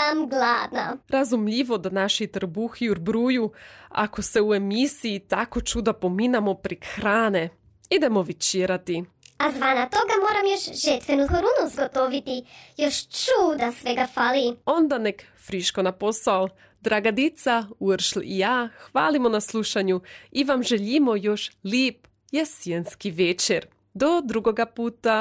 sam gladna. Razumljivo da naši trbuhi urbruju ako se u emisiji tako čuda pominamo prek hrane. Idemo večerati. A zvana toga moram još žetvenu korunu zgotoviti. Još čuda svega fali. Onda nek friško na posao. Dragadica, Uršl i ja hvalimo na slušanju i vam želimo još lijep jesenski večer. Do drugoga puta.